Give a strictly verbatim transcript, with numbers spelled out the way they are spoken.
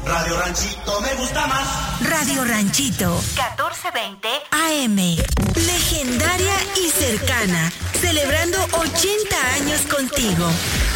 Radio Ranchito me gusta más. Radio Ranchito, catorce veinte A M. Legendaria y cercana, celebrando ochenta años contigo.